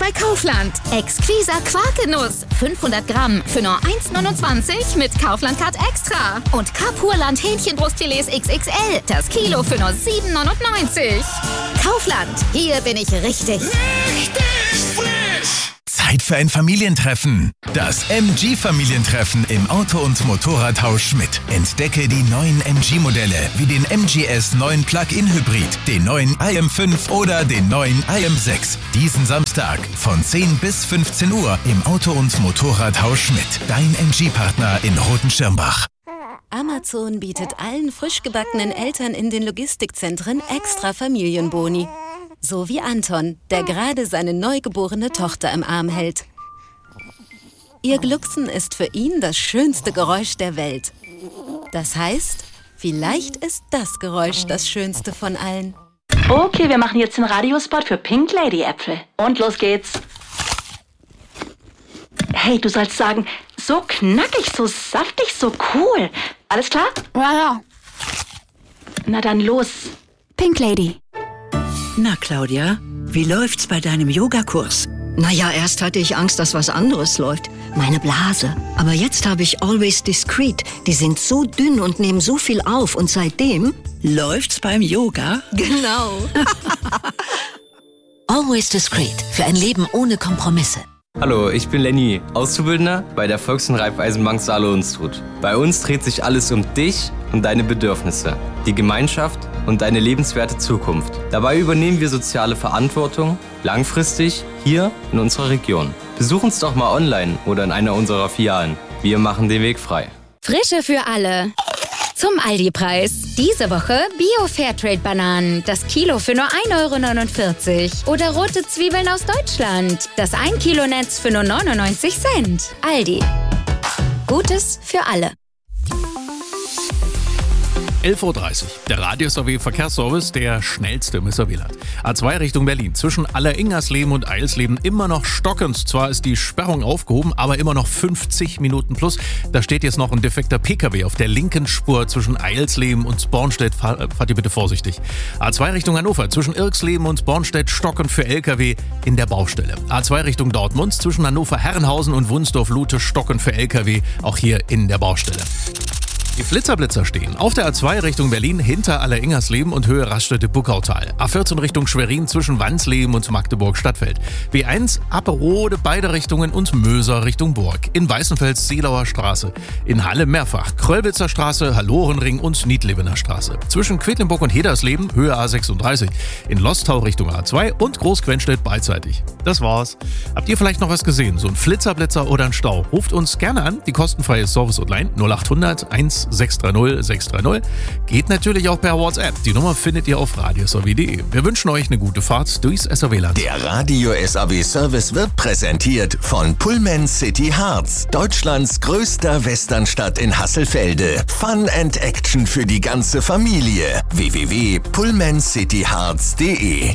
bei Kaufland. Exquiser Quarkenuss, 500 Gramm für nur 1,29 mit Kaufland-Card Extra. Und Kapurland Hähnchenbrustfilets XXL, das Kilo für nur 7,99. Kaufland, hier bin ich richtig. Richtig frisch! Zeit für ein Familientreffen. Das MG-Familientreffen im Auto- und Motorradhaus Schmidt. Entdecke die neuen MG-Modelle wie den MGS 9 Plug-in Hybrid, den neuen IM5 oder den neuen IM6. Diesen Samstag von 10 bis 15 Uhr im Auto- und Motorradhaus Schmidt. Dein MG-Partner in Rotenschirmbach. Amazon bietet allen frisch gebackenen Eltern in den Logistikzentren extra Familienboni. So wie Anton, der gerade seine neugeborene Tochter im Arm hält. Ihr Glucksen ist für ihn das schönste Geräusch der Welt. Das heißt, vielleicht ist das Geräusch das schönste von allen. Okay, wir machen jetzt den Radiospot für Pink Lady Äpfel. Und los geht's. Hey, du sollst sagen, so knackig, so saftig, so cool. Alles klar? Ja. Na dann los. Pink Lady. Na, Claudia, wie läuft's bei deinem Yogakurs? Naja, erst hatte ich Angst, dass was anderes läuft. Meine Blase. Aber jetzt habe ich Always Discreet. Die sind so dünn und nehmen so viel auf. Und seitdem... Läuft's beim Yoga? Genau. Always Discreet. Für ein Leben ohne Kompromisse. Hallo, ich bin Lenny, Auszubildender bei der Volks- und Raiffeisenbank Saale-Unstrut. Bei uns dreht sich alles um dich und deine Bedürfnisse, die Gemeinschaft und deine lebenswerte Zukunft. Dabei übernehmen wir soziale Verantwortung langfristig hier in unserer Region. Besuch uns doch mal online oder in einer unserer Filialen. Wir machen den Weg frei. Frische für alle. Zum Aldi-Preis. Diese Woche Bio-Fairtrade-Bananen. Das Kilo für nur 1,49 €. Oder rote Zwiebeln aus Deutschland. Das 1 Kilo Netz für nur 99 Cent. Aldi. Gutes für alle. 11:30 Uhr. Der Radio-SAW-Verkehrsservice, der schnellste im SAW-Land. A2 Richtung Berlin. Zwischen Alleringersleben und Eilsleben immer noch stockend. Zwar ist die Sperrung aufgehoben, aber immer noch 50 Minuten plus. Da steht jetzt noch ein defekter PKW auf der linken Spur zwischen Eilsleben und Bornstedt. Fahrt ihr bitte vorsichtig. A2 Richtung Hannover. Zwischen Irksleben und Bornstedt stockend für LKW in der Baustelle. A2 Richtung Dortmund. Zwischen Hannover-Herrenhausen und Wunsdorf-Lute stockend für LKW. Auch hier in der Baustelle. Die Blitzerblitzer stehen auf der A2 Richtung Berlin hinter Alleringersleben und Höhe Raststätte-Buckautal. A14 Richtung Schwerin zwischen Wansleben und Magdeburg-Stadtfeld. B1 Apperode beide Richtungen und Möser Richtung Burg. In Weißenfels Seelauer Straße. In Halle mehrfach Kröllwitzer Straße, Hallorenring und Niedlebener Straße. Zwischen Quedlinburg und Hedersleben Höhe A36. In Lostau Richtung A2 und Großquenstedt beidseitig. Das war's. Habt ihr vielleicht noch was gesehen? So ein Flitzerblitzer oder ein Stau? Ruft uns gerne an. Die kostenfreie Service-Hotline 0800 630 630. Geht natürlich auch per WhatsApp. Die Nummer findet ihr auf radiosaw.de. Wir wünschen euch eine gute Fahrt durchs SAW-Land. Der Radio SAW Service wird präsentiert von Pullman City Hearts, Deutschlands größter Westernstadt in Hasselfelde. Fun and Action für die ganze Familie. www.pullmancityhearts.de.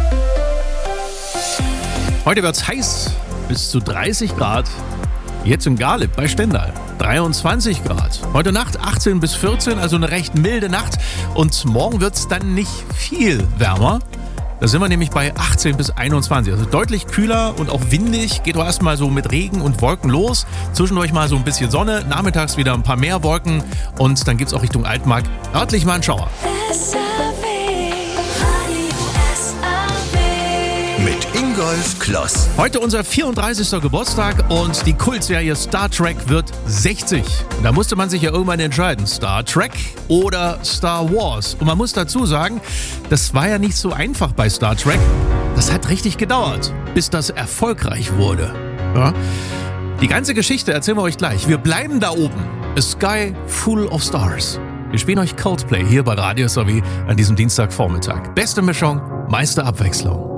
Heute wird's heiß, bis zu 30 Grad. Jetzt in Garlib bei Stendal 23 Grad. Heute Nacht 18 bis 14, also eine recht milde Nacht. Und morgen wird's dann nicht viel wärmer. Da sind wir nämlich bei 18 bis 21. Also deutlich kühler und auch windig. Geht doch erstmal so mit Regen und Wolken los. Zwischendurch mal so ein bisschen Sonne. Nachmittags wieder ein paar mehr Wolken. Und dann geht's auch Richtung Altmark örtlich mal einen Schauer. Mit Ingolf Kloss. Heute unser 34. Geburtstag und die Kultserie Star Trek wird 60. Da musste man sich ja irgendwann entscheiden, Star Trek oder Star Wars. Und man muss dazu sagen, das war ja nicht so einfach bei Star Trek. Das hat richtig gedauert, bis das erfolgreich wurde. Ja? Die ganze Geschichte erzählen wir euch gleich. Wir bleiben da oben. A Sky Full of Stars. Wir spielen euch Coldplay hier bei Radio SAW an diesem Dienstagvormittag. Beste Mischung, meiste Abwechslung.